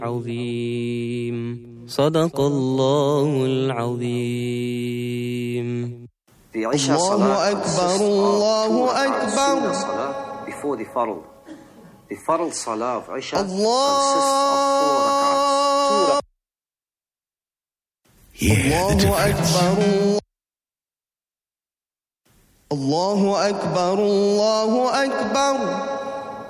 العظيم. صدق الله العظيم. The Isha Salah consists of 2 rak'ahs Sunnah Salah before the Farl. The Farl Salah of Isha consists of 4 rak'ahs. الله أكبر الله أكبر.